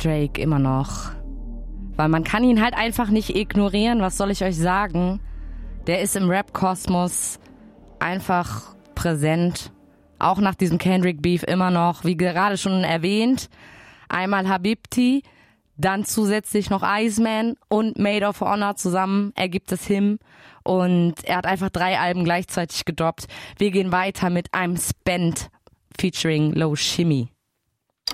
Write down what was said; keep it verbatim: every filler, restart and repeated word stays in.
Drake immer noch. Weil man kann ihn halt einfach nicht ignorieren, was soll ich euch sagen? Der ist im Rap-Kosmos einfach präsent. Auch nach diesem Kendrick-Beef immer noch, wie gerade schon erwähnt. Einmal Habibti, dann zusätzlich noch Iceman und Made of Honor zusammen ergibt es Him. Und er hat einfach drei Alben gleichzeitig gedroppt. Wir gehen weiter mit I'm Spent featuring Low Shimmy.